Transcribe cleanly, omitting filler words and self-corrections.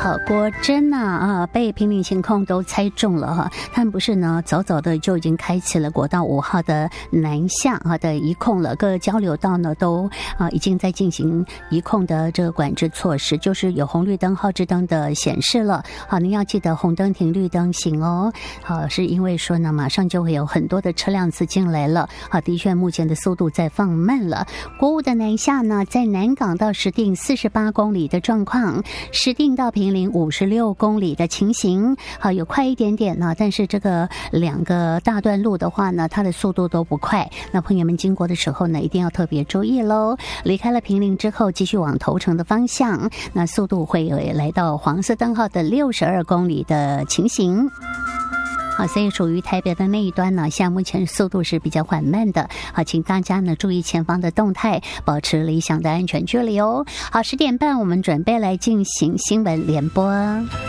好，果真呐被平林情控都猜中了哈，他们不是呢早早的就已经开启了国道5号的南向的移控了，各交流道呢都已经在进行移控的这个管制措施，就是有红绿灯、号志灯的显示了。好，您要记得红灯停，绿灯行哦。好，是因为说呢马上就会有很多的车辆次进来了。好，的确目前的速度在放慢了。国五的南下呢，在南港到石碇48公里的状况，石碇到平林56公里的情形，好，有快一点点呢，但是这个两个大段路的话呢，它的速度都不快。那朋友们经过的时候呢，一定要特别注意喽。离开了平林之后，继续往头城的方向，那速度会来到黄色灯号的62公里的情形。好，所以属于台北的那一端呢，现在目前速度是比较缓慢的。好，请大家呢注意前方的动态，保持理想的安全距离哦。好，10点半我们准备来进行新闻联播。